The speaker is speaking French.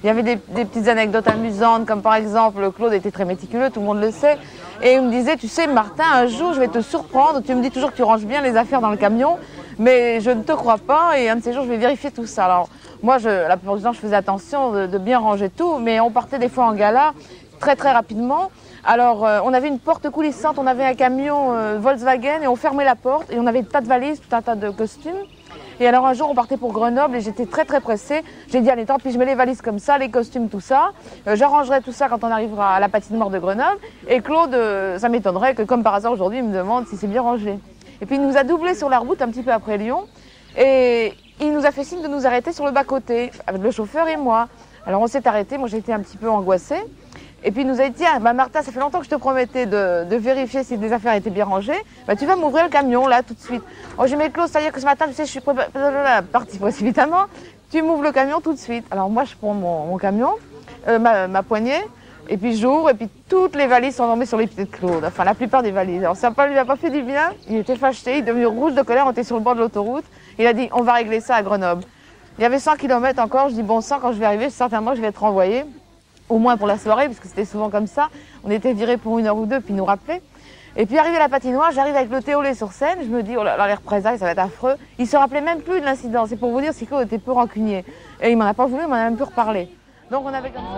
Il y avait des petites anecdotes amusantes, comme par exemple, Claude était très méticuleux, tout le monde le sait. Et il me disait, tu sais Martin, un jour je vais te surprendre, tu me dis toujours que tu ranges bien les affaires dans le camion, mais je ne te crois pas et un de ces jours je vais vérifier tout ça. Alors moi, la plupart du temps, je faisais attention de bien ranger tout, mais on partait des fois en gala très rapidement. Alors on avait une porte coulissante, on avait un camion Volkswagen et on fermait la porte et on avait des tas de valises, tout un tas de costumes. Et alors un jour on partait pour Grenoble et j'étais très pressée. J'ai dit allez tant pis, je mets les valises comme ça, les costumes tout ça. J'arrangerai tout ça quand on arrivera à la patinoire de Grenoble. Et Claude, ça m'étonnerait que comme par hasard aujourd'hui il me demande si c'est bien rangé. Et puis il nous a doublé sur la route un petit peu après Lyon et il nous a fait signe de nous arrêter sur le bas-côté avec le chauffeur et moi. Alors on s'est arrêté, moi j'étais un petit peu angoissée. Et puis il nous a dit, tiens, Martha, ça fait longtemps que je te promettais de vérifier si les affaires étaient bien rangées. Tu vas m'ouvrir le camion, là, tout de suite. Oh, j'ai mis Claude, c'est-à-dire que ce matin, tu sais, je suis partie précipitamment. Tu m'ouvres le camion tout de suite. Alors moi, je prends mon camion, ma poignée, et puis j'ouvre, et puis toutes les valises sont tombées sur les pieds de Claude. Enfin, la plupart des valises. Alors ça lui a pas fait du bien. Il était fâché, il est devenu rouge de colère, on était sur le bord de l'autoroute. Il a dit, on va régler ça à Grenoble. Il y avait 100 km encore, je dis, bon sang, quand je vais arriver, certainement, je vais être renvoyée. Au moins pour la soirée, parce que c'était souvent comme ça. On était virés pour 1 heure ou 2, puis nous rappelait. Et puis arrivé à la patinoire, j'arrive avec le Théolé sur scène, je me dis, oh là là, les représailles, ça va être affreux. Il se rappelait même plus de l'incident, c'est pour vous dire si Claude était peu rancunier. Et il m'en a pas voulu, il m'en a même plus reparlé. Donc on avait comme ça.